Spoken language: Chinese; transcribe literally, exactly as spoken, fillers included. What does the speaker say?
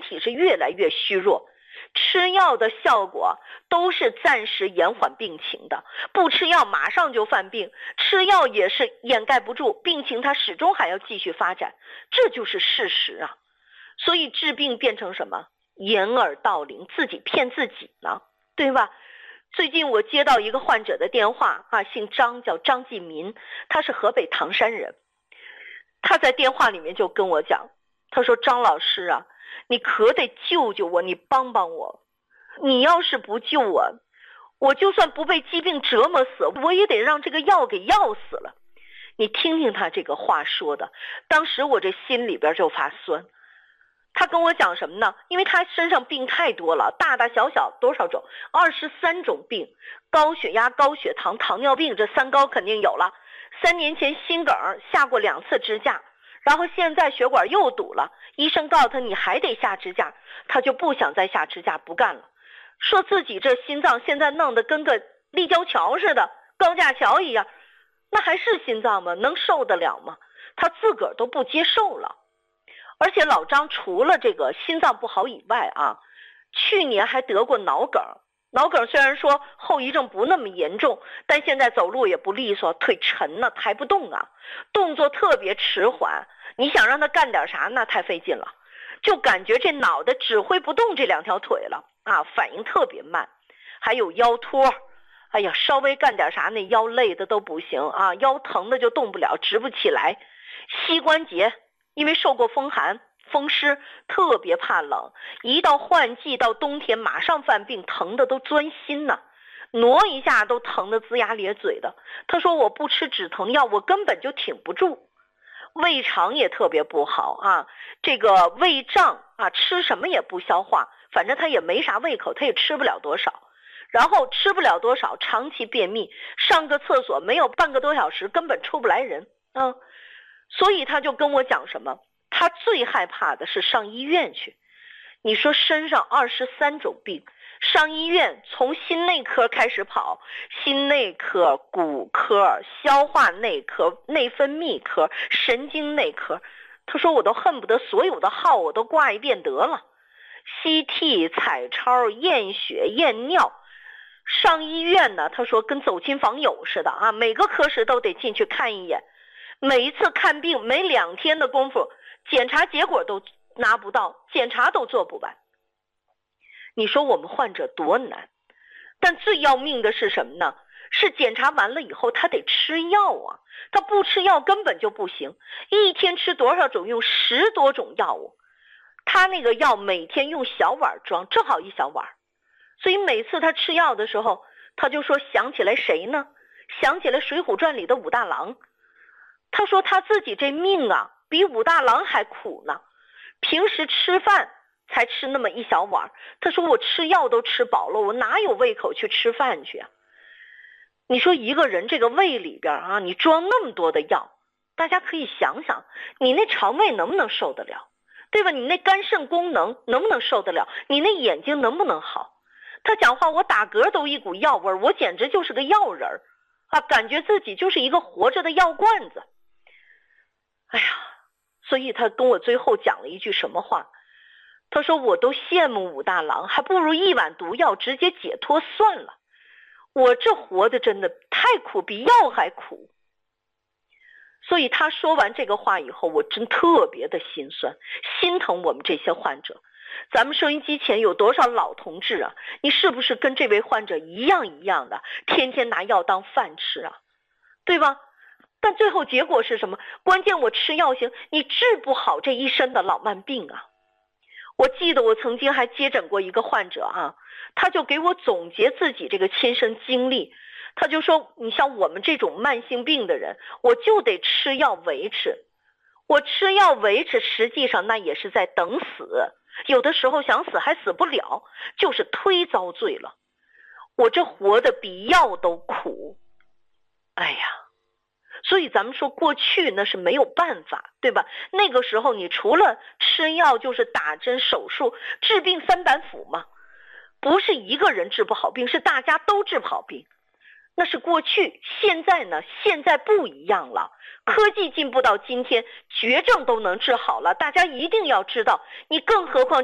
体是越来越虚弱。吃药的效果都是暂时延缓病情的，不吃药马上就犯病，吃药也是掩盖不住病情，它始终还要继续发展，这就是事实啊。所以治病变成什么？掩耳盗铃，自己骗自己呢，对吧？最近我接到一个患者的电话啊，姓张，叫张继民，他是河北唐山人。他在电话里面就跟我讲，他说张老师啊，你可得救救我，你帮帮我，你要是不救我，我就算不被疾病折磨死，我也得让这个药给药死了。你听听他这个话说的，当时我这心里边就发酸。他跟我讲什么呢？因为他身上病太多了，大大小小多少种，二十三种病，高血压、高血糖、糖尿病，这三高肯定有了。三年前心梗下过两次支架，然后现在血管又堵了，医生告诉他你还得下支架，他就不想再下支架，不干了，说自己这心脏现在弄得跟个立交桥似的，高架桥一样，那还是心脏吗？能受得了吗？他自个儿都不接受了。而且老张除了这个心脏不好以外啊，去年还得过脑梗。脑梗虽然说后遗症不那么严重，但现在走路也不利索，腿沉了，抬不动啊，动作特别迟缓，你想让他干点啥那太费劲了，就感觉这脑袋指挥不动这两条腿了啊，反应特别慢。还有腰托，哎呀，稍微干点啥那腰累的都不行啊，腰疼的就动不了，直不起来。膝关节因为受过风寒风湿，特别怕冷，一到换季到冬天马上犯病，疼的都钻心呢，挪一下都疼得龇牙咧嘴的。他说我不吃止疼药我根本就挺不住。胃肠也特别不好啊，这个胃胀啊，吃什么也不消化，反正他也没啥胃口，他也吃不了多少，然后吃不了多少，长期便秘，上个厕所没有半个多小时根本出不来人啊。所以他就跟我讲什么，他最害怕的是上医院去。你说身上二十三种病，上医院从心内科开始跑，心内科、骨科、消化内科、内分泌科、神经内科，他说我都恨不得所有的号我都挂一遍得了。C T、彩超、验血、验尿，上医院呢，他说跟走亲访友似的啊，每个科室都得进去看一眼。每一次看病没两天的功夫，检查结果都拿不到，检查都做不完。你说我们患者多难，但最要命的是什么呢？是检查完了以后他得吃药啊，他不吃药根本就不行，一天吃多少种，用十多种药物，他那个药每天用小碗装，正好一小碗，所以每次他吃药的时候，他就说想起来谁呢？想起来《水浒传》里的武大郎。他说他自己这命啊比武大郎还苦呢，平时吃饭才吃那么一小碗，他说我吃药都吃饱了，我哪有胃口去吃饭去啊？你说一个人这个胃里边啊，你装那么多的药，大家可以想想，你那肠胃能不能受得了，对吧？你那肝肾功能能不能受得了？你那眼睛能不能好？他讲话我打嗝都一股药味，我简直就是个药人儿啊，感觉自己就是一个活着的药罐子。哎呀，所以他跟我最后讲了一句什么话，他说我都羡慕武大郎，还不如一碗毒药直接解脱算了，我这活的真的太苦，比药还苦。所以他说完这个话以后，我真特别的心酸，心疼我们这些患者。咱们收音机前有多少老同志啊，你是不是跟这位患者一样一样的，天天拿药当饭吃啊，对吧？但最后结果是什么？关键我吃药行，你治不好这一身的老慢病啊。我记得我曾经还接诊过一个患者啊，他就给我总结自己这个亲身经历，他就说你像我们这种慢性病的人，我就得吃药维持，我吃药维持实际上那也是在等死，有的时候想死还死不了，就是忒遭罪了，我这活的比药都苦。哎呀，所以咱们说过去那是没有办法，对吧？那个时候你除了吃药就是打针手术，治病三板斧嘛，不是一个人治不好病，是大家都治不好病，那是过去。现在呢，现在不一样了，科技进步到今天，绝症都能治好了，大家一定要知道，你更何况